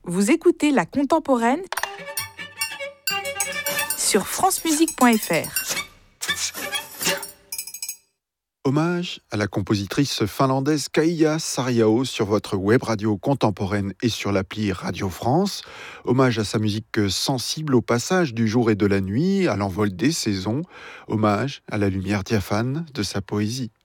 Vous écoutez La Contemporaine sur francemusique.fr. Hommage à la compositrice finlandaise Kaija Saariaho sur votre web radio contemporaine et sur l'appli Radio France. Hommage à sa musique sensible au passage du jour et de la nuit, à l'envol des saisons. Hommage à la lumière diaphane de sa poésie.